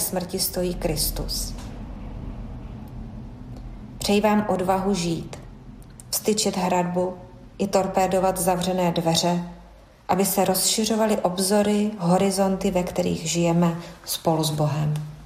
smrti stojí Kristus. Přeji vám odvahu žít, vztyčit hradbu i torpédovat zavřené dveře, aby se rozšiřovaly obzory, horizonty, ve kterých žijeme spolu s Bohem.